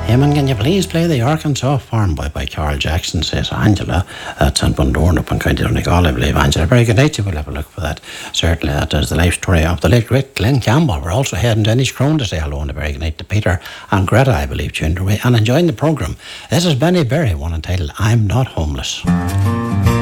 Eamon, can you please play the Arkansas Farm Boy by Carl Jackson, says Angela. That's on Bundoran up in County Donegal, I believe. Angela, very good night. We'll have a look for that. Certainly, that is the life story of the late great Glenn Campbell. We're also heading to Inniscrone to say hello and a very good night to Peter and Greta, I believe, tuned away and enjoying the programme. This is Benny Berry, one entitled I'm Not Homeless.